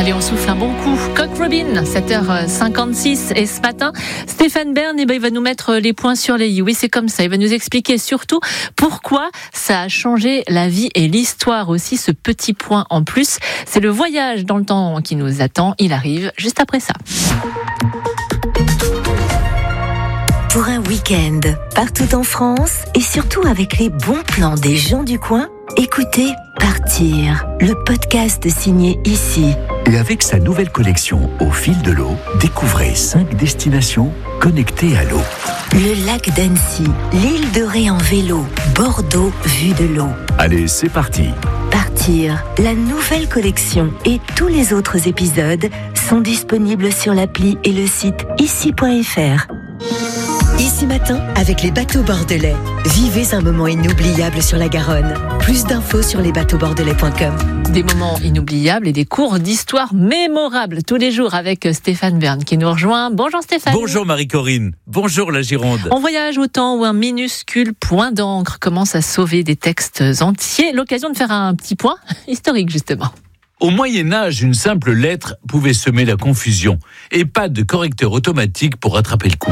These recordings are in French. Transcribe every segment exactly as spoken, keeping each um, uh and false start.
Allez, on souffle un bon coup. Cock Robin, sept heures cinquante-six. Et ce matin, Stéphane Bern, eh ben, il va nous mettre les points sur les i. Oui, c'est comme ça. Il va nous expliquer surtout pourquoi ça a changé la vie et l'histoire aussi, ce petit point en plus. C'est le voyage dans le temps qui nous attend. Il arrive juste après ça. Pour un week-end, partout en France et surtout avec les bons plans des gens du coin, écoutez Partir, le podcast signé Ici. Et avec sa nouvelle collection Au fil de l'eau, découvrez cinq destinations connectées à l'eau. Le lac d'Annecy, l'île de Ré en vélo, Bordeaux vue de l'eau. Allez, c'est parti. Partir, la nouvelle collection et tous les autres épisodes sont disponibles sur l'appli et le site ici point f r. Ici Matin, avec les bateaux bordelais. Vivez un moment inoubliable sur la Garonne. Plus d'infos sur les bateaux bordelais point com. Des moments inoubliables et des cours d'histoire mémorables tous les jours avec Stéphane Bern qui nous rejoint. Bonjour Stéphane. Bonjour Marie-Corinne. Bonjour la Gironde. On voyage au temps où un minuscule point d'encre commence à sauver des textes entiers. L'occasion de faire un petit point historique justement. Au Moyen-Âge, une simple lettre pouvait semer la confusion et pas de correcteur automatique pour rattraper le coup.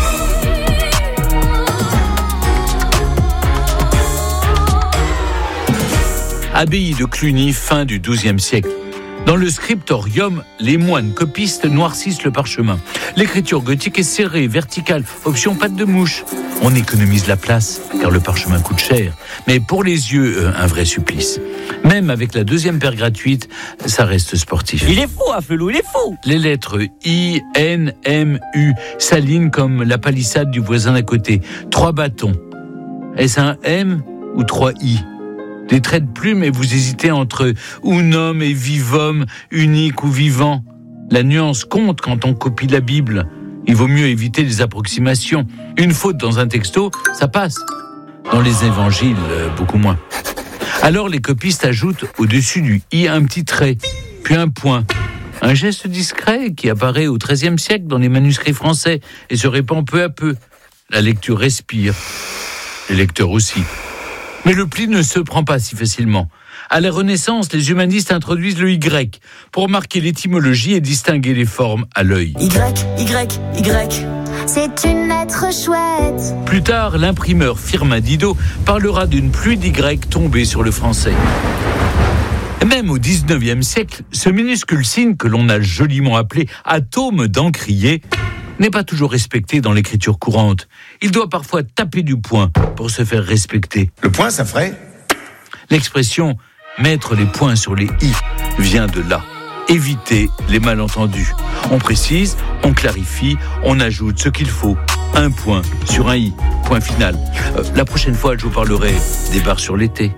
Abbaye de Cluny, fin du douzième siècle. Dans le scriptorium, les moines copistes noircissent le parchemin. L'écriture gothique est serrée, verticale, option patte de mouche. On économise la place, car le parchemin coûte cher. Mais pour les yeux, euh, un vrai supplice. Même avec la deuxième paire gratuite, ça reste sportif. Il est fou, Afelou, il est fou. Les lettres I, N, M, U s'alignent comme la palissade du voisin d'à côté. Trois bâtons. Est-ce un M ou trois I ? Des traits de plume et vous hésitez entre unum et vivum, unique ou vivant. La nuance compte quand on copie la Bible. Il vaut mieux éviter les approximations. Une faute dans un texto, ça passe. Dans les évangiles, beaucoup moins. Alors les copistes ajoutent au-dessus du i un petit trait, puis un point. Un geste discret qui apparaît au treizième siècle dans les manuscrits français et se répand peu à peu. La lecture respire. Les lecteurs aussi. Mais le pli ne se prend pas si facilement. À la Renaissance, les humanistes introduisent le Y pour marquer l'étymologie et distinguer les formes à l'œil. Y, Y, Y. C'est une lettre chouette. Plus tard, l'imprimeur Firmin Didot parlera d'une pluie d'Y tombée sur le français. Même au dix-neuvième siècle, ce minuscule signe que l'on a joliment appelé atome d'encrier n'est pas toujours respecté dans l'écriture courante. Il doit parfois taper du poing pour se faire respecter. Le point, ça ferait ? L'expression « mettre les points sur les i » vient de là. Éviter les malentendus. On précise, on clarifie, on ajoute ce qu'il faut. Un point sur un i. Point final. Euh, la prochaine fois, je vous parlerai des bars sur l'été.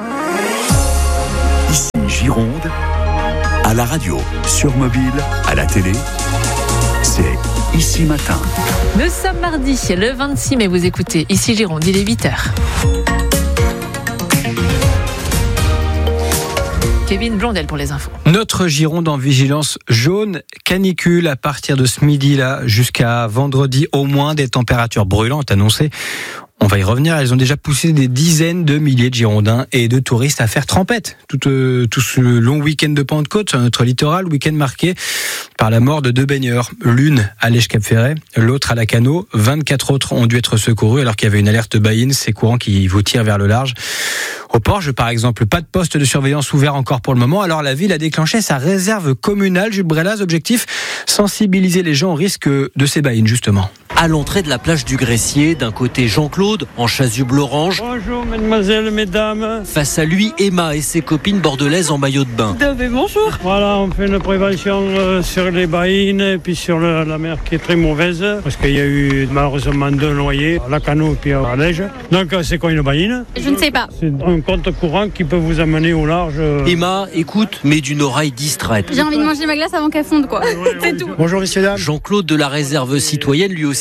Ici Gironde, à la radio, sur mobile, à la télé, c'est Ici Matin. Nous sommes mardi, le vingt-six mai, vous écoutez Ici Gironde, il est huit heures. Kevin Blondel pour les infos. Notre Gironde en vigilance jaune, canicule à partir de ce midi-là jusqu'à vendredi, au moins des températures brûlantes annoncées. On va y revenir, elles ont déjà poussé des dizaines de milliers de Girondins et de touristes à faire trempette. Tout, euh, tout ce long week-end de Pentecôte sur notre littoral, week-end marqué par la mort de deux baigneurs. L'une à l'Èche-Cap-Ferret, l'autre à la Cano. vingt-quatre autres ont dû être secourus alors qu'il y avait une alerte baïne, ces courants qui vous tirent vers le large. Au Porge, par exemple, pas de poste de surveillance ouvert encore pour le moment. Alors la ville a déclenché sa réserve communale. Jules Brelaz, objectif, sensibiliser les gens au risque de ces baïnes, justement. À l'entrée de la plage du Gressier, d'un côté Jean-Claude, en chasuble orange. Bonjour mesdemoiselles, mesdames. Face à lui, Emma et ses copines bordelaises en maillot de bain. Bonjour. Voilà, on fait une prévention euh, sur les baïnes et puis sur le, la mer qui est très mauvaise. Parce qu'il y a eu malheureusement deux noyés, à la Cano et puis à l'Ège. Donc c'est quoi une baïne ? Je ne sais pas. C'est un compte courant qui peut vous amener au large. Euh... Emma écoute, mais d'une oreille distraite. J'ai envie de manger ma glace avant qu'elle fonde, quoi. Ouais, ouais, c'est ouais, tout. Bonjour messieurs dames. Jean-Claude de la réserve citoyenne, lui aussi,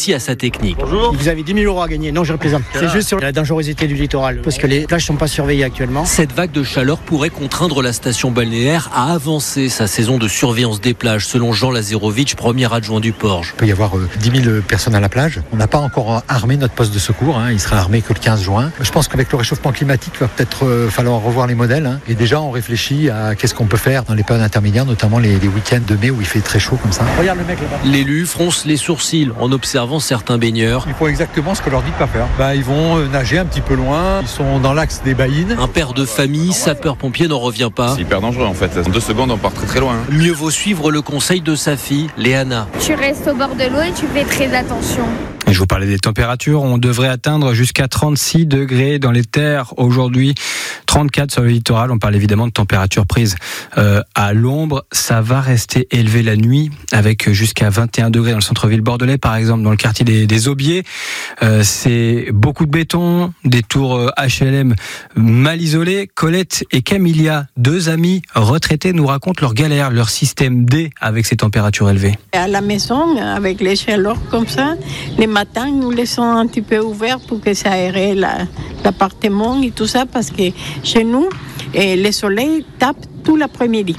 aussi à sa technique. Bonjour. Vous avez dix mille euros à gagner. Non, je représente. C'est juste sur la dangerosité du littoral, parce que les plages ne sont pas surveillées actuellement. Cette vague de chaleur pourrait contraindre la station balnéaire à avancer sa saison de surveillance des plages, selon Jean Lazarovic, premier adjoint du Porge. Il peut y avoir euh, dix mille personnes à la plage. On n'a pas encore armé notre poste de secours. Hein. Il sera armé que le quinze juin. Je pense qu'avec le réchauffement climatique, il va peut-être euh, falloir revoir les modèles. Hein. Et déjà, on réfléchit à qu'est-ce qu'on peut faire dans les périodes intermédiaires, notamment les, les week-ends de mai où il fait très chaud comme ça. Regarde le mec là-bas. L'élu fronce les sourcils en observant certains baigneurs. Ils font exactement ce que leur dit de pas faire. Bah, ils vont nager un petit peu loin. Ils sont dans l'axe des baïnes. Un père de famille, sapeur-pompier, n'en revient pas. C'est hyper dangereux en fait. En deux secondes, on part très très loin. Mieux vaut suivre le conseil de sa fille, Léana. Tu restes au bord de l'eau et tu fais très attention. Et je vous parlais des températures. On devrait atteindre jusqu'à trente-six degrés dans les terres aujourd'hui. trente-quatre sur le littoral. On parle évidemment de température prise euh, à l'ombre. Ça va rester élevé la nuit avec jusqu'à vingt et un degrés dans le centre-ville bordelais, par exemple, dans le quartier des, des Aubiers. Euh, c'est beaucoup de béton, des tours H L M mal isolées. Colette et Camilia, deux amies retraitées, nous racontent leur galère, leur système D avec ces températures élevées. À la maison, avec les chaleurs comme ça, les matins, nous laissons un petit peu ouvert pour que ça aère la, l'appartement et tout ça, parce que chez nous, et le soleil tape tout l'après-midi,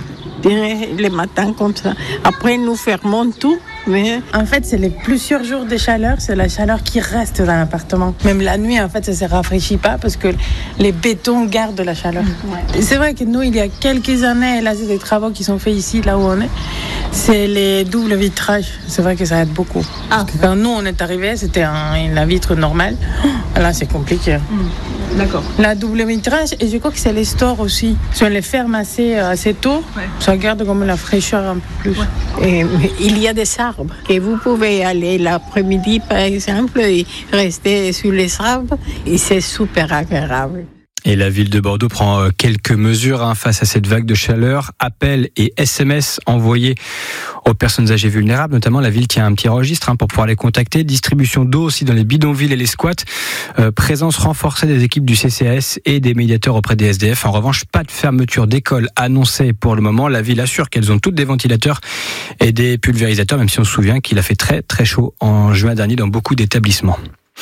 les matins comme ça. Après, nous fermons tout. Mais... En fait, c'est les plusieurs jours de chaleur, c'est la chaleur qui reste dans l'appartement. Même la nuit, en fait, ça ne se rafraîchit pas parce que les bétons gardent la chaleur. Ouais. C'est vrai que nous, il y a quelques années, là, c'est des travaux qui sont faits ici, là où on est. C'est les doubles vitrages. C'est vrai que ça aide beaucoup. Ah. Parce que quand nous, on est arrivés, c'était un, la vitre normale. Là, c'est compliqué. Mmh. D'accord. La double vitrage, et je crois que c'est les stores aussi. Si on les ferme assez, assez tôt, ouais. ça garde comme la fraîcheur un peu plus. Ouais. Et, il y a des arbres. Et vous pouvez aller l'après-midi, par exemple, et rester sous les arbres. Et c'est super agréable. Et la ville de Bordeaux prend quelques mesures hein, face à cette vague de chaleur. Appels et S M S envoyés aux personnes âgées vulnérables. Notamment, la ville tient un petit registre hein, pour pouvoir les contacter. Distribution d'eau aussi dans les bidonvilles et les squats. Euh, présence renforcée des équipes du C C A S et des médiateurs auprès des S D F. En revanche, pas de fermeture d'école annoncée pour le moment. La ville assure qu'elles ont toutes des ventilateurs et des pulvérisateurs, même si on se souvient qu'il a fait très très chaud en juin dernier dans beaucoup d'établissements.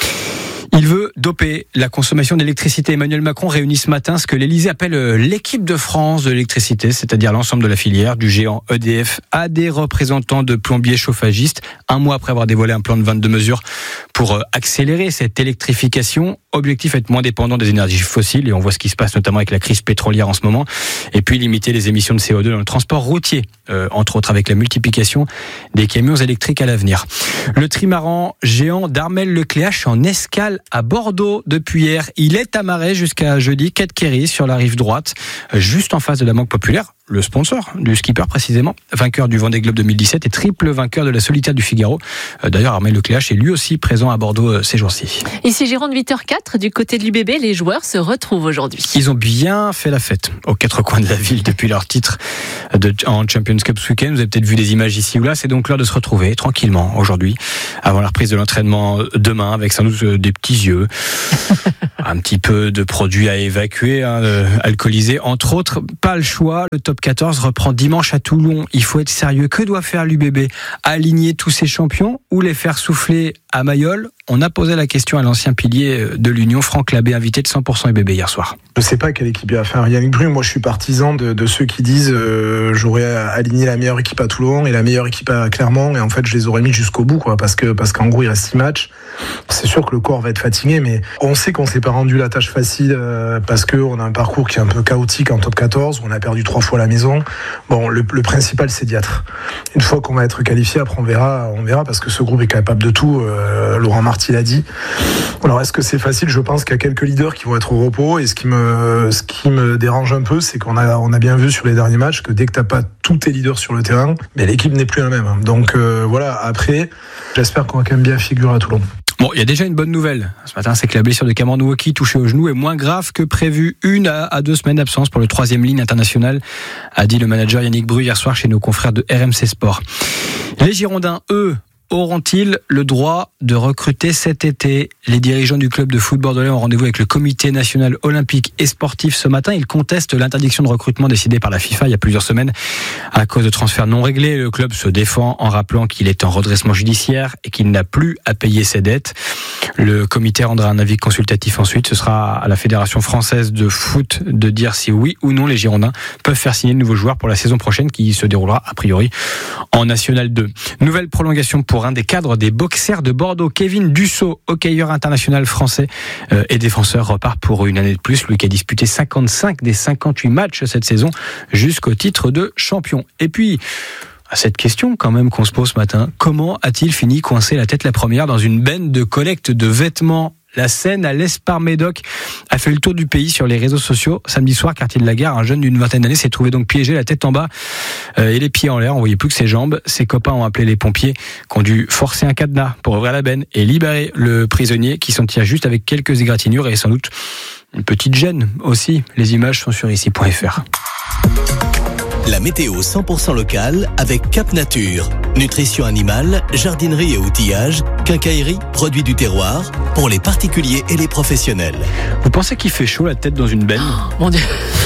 Il veut doper la consommation d'électricité. Emmanuel Macron réunit ce matin ce que l'Élysée appelle l'équipe de France de l'électricité, c'est-à-dire l'ensemble de la filière, du géant E D F à des représentants de plombiers chauffagistes. Un mois après avoir dévoilé un plan de vingt-deux mesures pour accélérer cette électrification. Objectif, être moins dépendant des énergies fossiles, et on voit ce qui se passe notamment avec la crise pétrolière en ce moment. Et puis limiter les émissions de C O deux dans le transport routier, euh, entre autres avec la multiplication des camions électriques à l'avenir. Le trimaran géant d'Armel Lecléache en escale à Bordeaux depuis hier. Il est amarré jusqu'à jeudi, quai de Quéry, sur la rive droite, juste en face de la Banque Populaire, le sponsor du skipper précisément, vainqueur du Vendée Globe deux mille dix-sept et triple vainqueur de la Solitaire du Figaro. D'ailleurs, Armel Lecléache est lui aussi présent à Bordeaux ces jours-ci. Ici Gironde, huit heures quatre, du côté de l'U B B, les joueurs se retrouvent aujourd'hui. Ils ont bien fait la fête aux quatre coins de la ville depuis leur titre de, en Champions Cup ce week-end. Vous avez peut-être vu des images ici ou là. C'est donc l'heure de se retrouver tranquillement aujourd'hui, avant la reprise de l'entraînement demain, avec sans doute des petits yeux, un petit peu de produits à évacuer, hein, alcoolisés entre autres. Pas le choix, le top quatorze reprend dimanche à Toulon. Il faut être sérieux. Que doit faire l'U B B? Aligner tous ses champions ou les faire souffler à Mayol? On a posé la question à l'ancien pilier de l'Union, Franck Labbé, invité de cent pour cent U B B hier soir. Je ne sais pas quelle équipe il va faire Yannick Brun. Moi, je suis partisan de, de ceux qui disent euh, j'aurais aligné la meilleure équipe à Toulon et la meilleure équipe à Clermont, et en fait, je les aurais mis jusqu'au bout, quoi, parce que parce qu'en gros, il reste six matchs. C'est sûr que le corps va être fatigué, mais on sait qu'on s'est pas rendu la tâche facile euh, parce que on a un parcours qui est un peu chaotique en top quatorze. On a perdu trois fois la maison. Bon, le, le principal, c'est d'y être. Une fois qu'on va être qualifié, après, on verra, on verra, parce que ce groupe est capable de tout. Euh, Laurent Marty l'a dit. Alors, est-ce que c'est facile? Je pense qu'il y a quelques leaders qui vont être au repos, et ce qui me, ce qui me dérange un peu, c'est qu'on a, on a bien vu sur les derniers matchs que dès que t'as pas tous tes leaders sur le terrain, mais l'équipe n'est plus la même. Donc euh, voilà. Après, j'espère qu'on va quand même bien figurer à Toulon. Bon, il y a déjà une bonne nouvelle ce matin, c'est que la blessure de Cameron Wauquiez, touché au genou, est moins grave que prévu. Une à deux semaines d'absence pour le troisième ligne international, a dit le manager Yannick Brun hier soir chez nos confrères de R M C Sport. Les Girondins, eux, auront-ils le droit de recruter cet été ? Les dirigeants du club de foot bordelais ont rendez-vous avec le comité national olympique et sportif ce matin. Ils contestent l'interdiction de recrutement décidée par la FIFA il y a plusieurs semaines à cause de transferts non réglés. Le club se défend en rappelant qu'il est en redressement judiciaire et qu'il n'a plus à payer ses dettes. Le comité rendra un avis consultatif ensuite. Ce sera à la Fédération française de foot de dire si oui ou non les Girondins peuvent faire signer de nouveaux joueurs pour la saison prochaine qui se déroulera a priori en National deux. Nouvelle prolongation pour un des cadres des Boxers de Bordeaux. Kevin Dussault, hockeyeur international français euh, et défenseur, repart pour une année de plus. Lui qui a disputé cinquante-cinq des cinquante-huit matchs cette saison jusqu'au titre de champion. Et puis, à cette question quand même qu'on se pose ce matin, comment a-t-il fini coincé la tête la première dans une benne de collecte de vêtements ? La scène à l'Espar-Médoc a fait le tour du pays sur les réseaux sociaux. Samedi soir, quartier de la Gare, un jeune d'une vingtaine d'années s'est trouvé donc piégé, la tête en bas euh, et les pieds en l'air. On voyait plus que ses jambes. Ses copains ont appelé les pompiers qui ont dû forcer un cadenas pour ouvrir la benne et libérer le prisonnier qui s'en tire juste avec quelques égratignures et sans doute une petite gêne aussi. Les images sont sur ici point f r. La météo cent pour cent locale avec Cap Nature. Nutrition animale, jardinerie et outillage, quincaillerie, produits du terroir, pour les particuliers et les professionnels. Vous pensez qu'il fait chaud la tête dans une benne ? Oh, mon Dieu.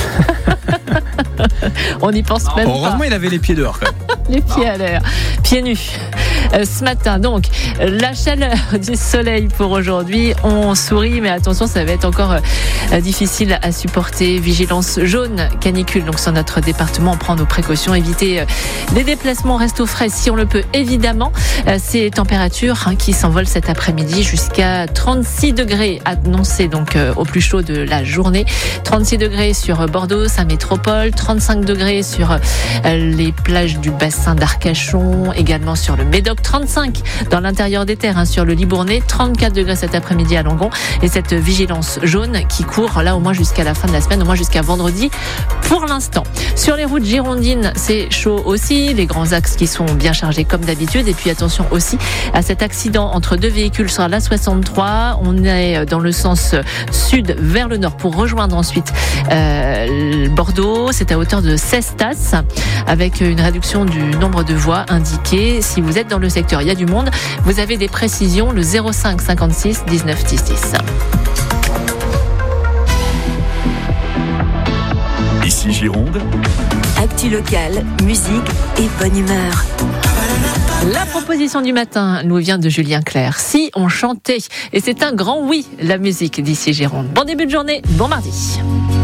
On n'y pense même Heureusement, pas. Heureusement, il avait les pieds dehors quand même. Les pieds à l'air, pieds nus. Euh, ce matin, donc, la chaleur du soleil pour aujourd'hui. On sourit, mais attention, ça va être encore euh, difficile à supporter. Vigilance jaune, canicule. Donc, sur notre département, on prend nos précautions. Éviter euh, les déplacements, reste au frais si on le peut, évidemment. Euh, ces températures hein, qui s'envolent cet après-midi jusqu'à trente-six degrés annoncés donc euh, au plus chaud de la journée. trente-six degrés sur Bordeaux, sa métropole. trente-cinq degrés sur euh, les plages du bassin d'Arcachon, également sur le Médoc. trente-cinq dans l'intérieur des terres, hein, sur le Libournais. trente-quatre degrés cet après-midi à Langon. Et cette vigilance jaune qui court là au moins jusqu'à la fin de la semaine, au moins jusqu'à vendredi pour l'instant. Sur les routes girondines, c'est chaud aussi. Les grands axes qui sont bien chargés comme d'habitude. Et puis attention aussi à cet accident entre deux véhicules sur la soixante-trois. On est dans le sens sud vers le nord pour rejoindre ensuite euh, Bordeaux. C'est à hauteur de seize tasses avec une réduction du nombre de voies indiquées. Si vous êtes dans le secteur, il y a du monde. Vous avez des précisions, le zéro cinq cinquante-six dix-neuf dix dix. Ici Gironde. Actu locale, musique et bonne humeur. La proposition du matin nous vient de Julien Clerc. Si on chantait, et c'est un grand oui, la musique d'ici Gironde. Bon début de journée, bon mardi.